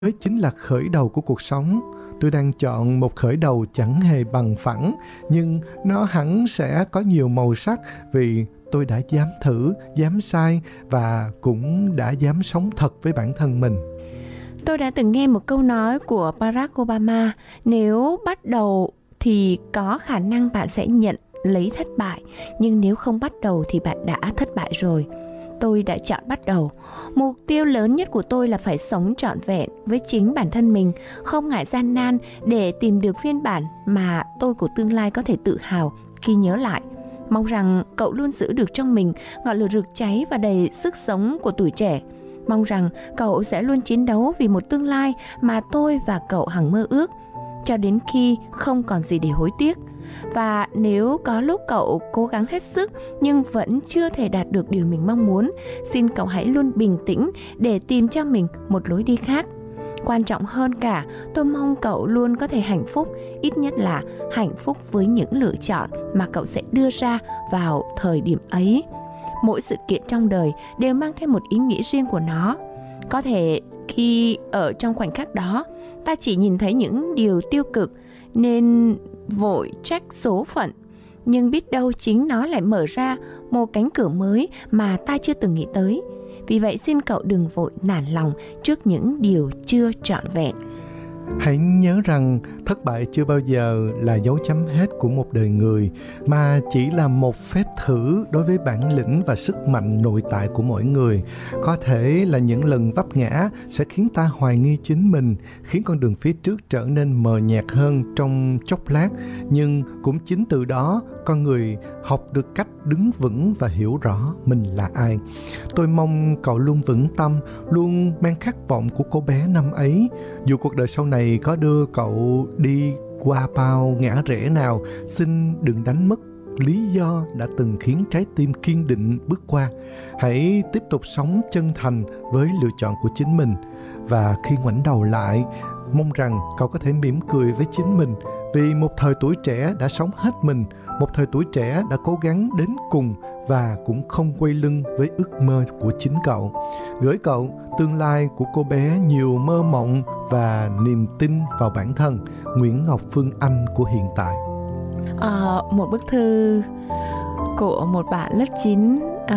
mới chính là khởi đầu của cuộc sống. Tôi đang chọn một khởi đầu chẳng hề bằng phẳng, nhưng nó hẳn sẽ có nhiều màu sắc vì tôi đã dám thử, dám sai và cũng đã dám sống thật với bản thân mình. Tôi đã từng nghe một câu nói của Barack Obama: nếu bắt đầu thì có khả năng bạn sẽ nhận lấy thất bại, nhưng nếu không bắt đầu thì bạn đã thất bại rồi. Tôi đã chọn bắt đầu. Mục tiêu lớn nhất của tôi là phải sống trọn vẹn với chính bản thân mình, không ngại gian nan để tìm được phiên bản mà tôi của tương lai có thể tự hào khi nhớ lại. Mong rằng cậu luôn giữ được trong mình ngọn lửa rực cháy và đầy sức sống của tuổi trẻ. Mong rằng cậu sẽ luôn chiến đấu vì một tương lai mà tôi và cậu hằng mơ ước, cho đến khi không còn gì để hối tiếc. Và nếu có lúc cậu cố gắng hết sức nhưng vẫn chưa thể đạt được điều mình mong muốn, xin cậu hãy luôn bình tĩnh để tìm cho mình một lối đi khác. Quan trọng hơn cả, tôi mong cậu luôn có thể hạnh phúc, ít nhất là hạnh phúc với những lựa chọn mà cậu sẽ đưa ra vào thời điểm ấy. Mỗi sự kiện trong đời đều mang thêm một ý nghĩa riêng của nó. Có thể khi ở trong khoảnh khắc đó, ta chỉ nhìn thấy những điều tiêu cực nên vội trách số phận, nhưng biết đâu chính nó lại mở ra một cánh cửa mới mà ta chưa từng nghĩ tới. Vì vậy xin cậu đừng vội nản lòng trước những điều chưa trọn vẹn. Hãy nhớ rằng thất bại chưa bao giờ là dấu chấm hết của một đời người, mà chỉ là một phép thử đối với bản lĩnh và sức mạnh nội tại của mỗi người. Có thể là những lần vấp ngã sẽ khiến ta hoài nghi chính mình, khiến con đường phía trước trở nên mờ nhạt hơn trong chốc lát, nhưng cũng chính từ đó con người học được cách đứng vững và hiểu rõ mình là ai. Tôi mong cậu luôn vững tâm, luôn mang khát vọng của cô bé năm ấy. Dù cuộc đời sau này có đưa cậu đi qua bao ngã rẽ nào, xin đừng đánh mất lý do đã từng khiến trái tim kiên định bước qua. Hãy tiếp tục sống chân thành với lựa chọn của chính mình. Và khi ngoảnh đầu lại, mong rằng cậu có thể mỉm cười với chính mình, vì một thời tuổi trẻ đã sống hết mình, một thời tuổi trẻ đã cố gắng đến cùng và cũng không quay lưng với ước mơ của chính cậu. Gửi cậu tương lai của cô bé nhiều mơ mộng và niềm tin vào bản thân. Nguyễn Ngọc Phương Anh của hiện tại. Một bức thư của một bạn lớp 9.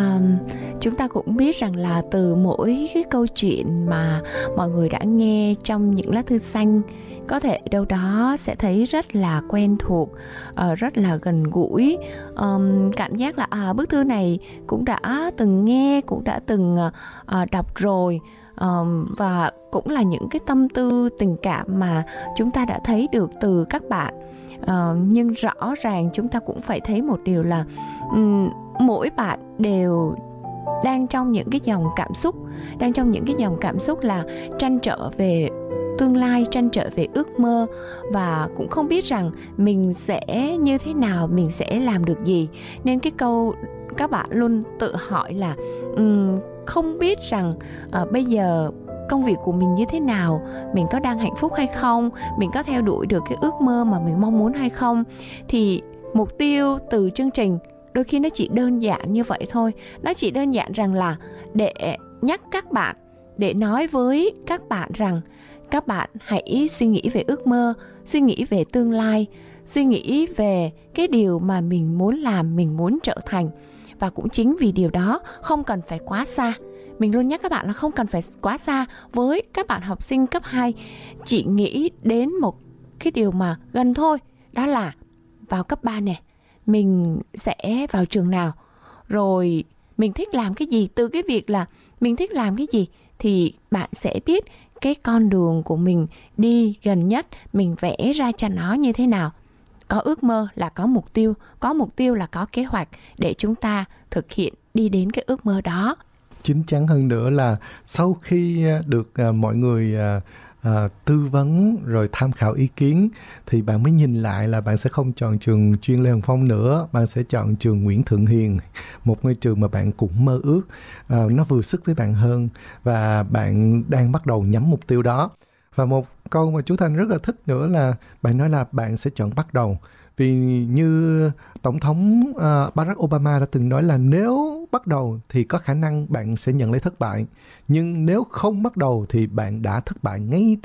Chúng ta cũng biết rằng là từ mỗi cái câu chuyện mà mọi người đã nghe trong những lá thư xanh, có thể đâu đó sẽ thấy rất là quen thuộc, rất là gần gũi. Cảm giác là bức thư này cũng đã từng nghe, cũng đã từng đọc rồi. Và cũng là những cái tâm tư tình cảm mà chúng ta đã thấy được từ các bạn. Nhưng rõ ràng chúng ta cũng phải thấy một điều là mỗi bạn đều đang trong những cái dòng cảm xúc là trăn trở về tương lai, trăn trở về ước mơ, và cũng không biết rằng mình sẽ như thế nào, mình sẽ làm được gì. Nên cái câu các bạn luôn tự hỏi là không biết rằng bây giờ công việc của mình như thế nào, mình có đang hạnh phúc hay không, mình có theo đuổi được cái ước mơ mà mình mong muốn hay không. Thì mục tiêu từ chương trình đôi khi nó chỉ đơn giản như vậy thôi. Nó chỉ đơn giản rằng là để nhắc các bạn, để nói với các bạn rằng các bạn hãy suy nghĩ về ước mơ, suy nghĩ về tương lai, suy nghĩ về cái điều mà mình muốn làm, mình muốn trở thành. Và cũng chính vì điều đó không cần phải quá xa. Mình luôn nhắc các bạn là không cần phải quá xa. Với các bạn học sinh cấp 2, chỉ nghĩ đến một cái điều mà gần thôi. Đó là vào cấp 3 nè, mình sẽ vào trường nào, rồi mình thích làm cái gì. Từ cái việc là mình thích làm cái gì thì bạn sẽ biết cái con đường của mình đi gần nhất, mình vẽ ra cho nó như thế nào. Có ước mơ là có mục tiêu là có kế hoạch để chúng ta thực hiện đi đến cái ước mơ đó. Chính chắn hơn nữa là sau khi được mọi người tư vấn rồi tham khảo ý kiến thì bạn mới nhìn lại là bạn sẽ không chọn trường chuyên Lê Hồng Phong nữa, bạn sẽ chọn trường Nguyễn Thượng Hiền, một ngôi trường mà bạn cũng mơ ước, nó vừa sức với bạn hơn, và bạn đang bắt đầu nhắm mục tiêu đó. Và một câu mà chú Thành rất là thích nữa là bạn nói là bạn sẽ chọn bắt đầu. Vì như Tổng thống Barack Obama đã từng nói là nếu bắt đầu thì có khả năng bạn sẽ nhận lấy thất bại. Nhưng nếu không bắt đầu thì bạn đã thất bại ngay